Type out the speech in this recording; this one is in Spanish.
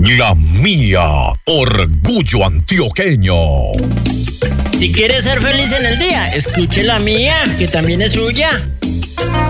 La Mía, orgullo antioqueño. Si quieres ser feliz en el día, escuche La Mía, que también es suya.